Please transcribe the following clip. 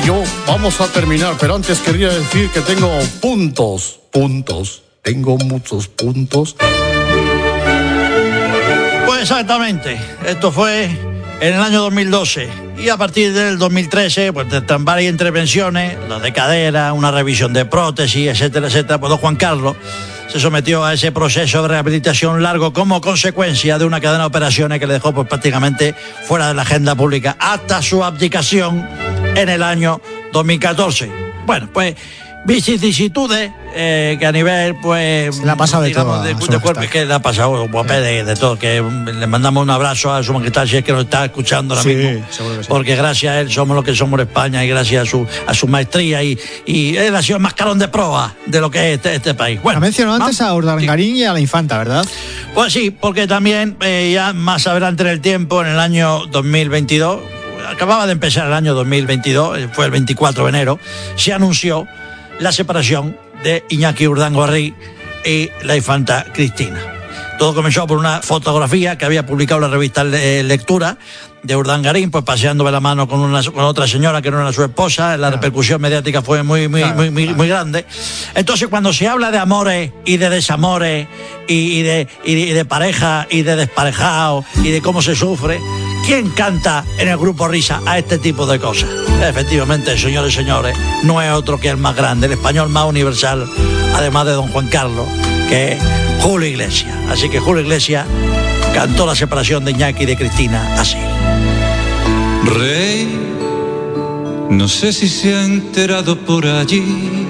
yo vamos a terminar, pero antes quería decir que tengo puntos. Tengo muchos puntos. Pues exactamente, esto fue en el año 2012 y a partir del 2013, pues tras varias intervenciones, la de cadera, una revisión de prótesis, etcétera, pues don Juan Carlos se sometió a ese proceso de rehabilitación largo como consecuencia de una cadena de operaciones que le dejó pues prácticamente fuera de la agenda pública hasta su abdicación en el año 2014. Bueno, pues vicisitudes que a nivel, pues, se la ha pasado digamos, de todo de cuerpo, es que le ha pasado de todo, que le mandamos un abrazo a su majestad si es que nos está escuchando ahora mismo, seguro que sí. porque gracias a él somos lo que somos en España y gracias a su maestría y él ha sido el mascarón de proa de lo que es este país. Bueno, ha mencionado antes a Urdangarín y a la infanta, ¿verdad? Pues sí, porque también ya más adelante en el tiempo, en el año 2022, acababa de empezar el año 2022, fue el 24 de enero, se anunció la separación de Iñaki Urdangarín y la infanta Cristina. Todo comenzó por una fotografía que había publicado la revista Lectura de Urdangarín, pues paseando de la mano con otra señora que no era su esposa. La repercusión mediática fue muy grande. Entonces, cuando se habla de amores y de desamores y de pareja y de desparejado y de cómo se sufre, ¿quién canta en el grupo Risa a este tipo de cosas? Efectivamente, señores y señores, no es otro que el más grande, el español más universal, además de don Juan Carlos, que es Julio Iglesias. Así que Julio Iglesias cantó la separación de Iñaki y de Cristina así. Rey, no sé si se ha enterado por allí